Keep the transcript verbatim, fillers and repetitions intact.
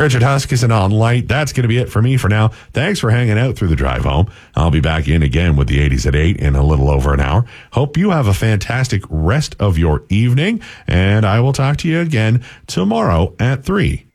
Richard Huskisson on Light. That's going to be it for me for now. Thanks for hanging out through the drive home. I'll be back in again with the eighties at eight in a little over an hour. Hope you have a fantastic rest of your evening, and I will talk to you again tomorrow at three.